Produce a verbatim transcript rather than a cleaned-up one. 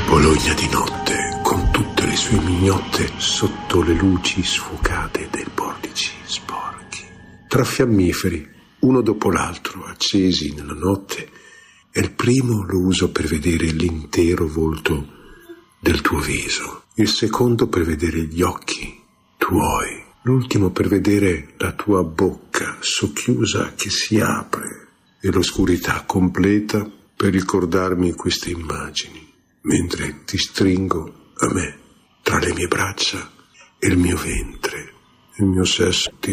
Bologna di notte, con tutte le sue mignotte sotto le luci sfocate dei portici sporchi. Tra fiammiferi, uno dopo l'altro, accesi nella notte, e il primo lo uso per vedere l'intero volto del tuo viso, il secondo per vedere gli occhi tuoi, l'ultimo per vedere la tua bocca socchiusa che si apre, e l'oscurità completa per ricordarmi queste immagini, mentre ti stringo a me tra le mie braccia e il mio ventre, il mio sesso ti